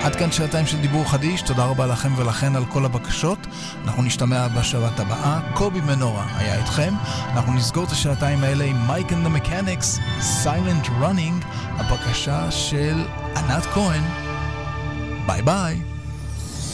עד כאן שעתיים של דיבור חדיש, תודה רבה לכם ולכן על כל הבקשות. אנחנו נשתמע בשבת הבאה. קובי מנורה היה איתכם. אנחנו נסגור את השעתיים האלה עם Mike and the Mechanics, Silent Running, הבקשה של ענת כהן. ביי ביי.